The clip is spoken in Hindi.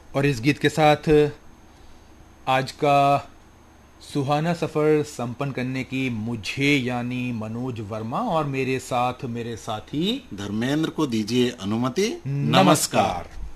और इस गीत के साथ आज का सुहाना सफ़र संपन्न करने की मुझे यानी मनोज वर्मा और मेरे साथ मेरे साथी धर्मेंद्र को दीजिए अनुमति। नमस्कार।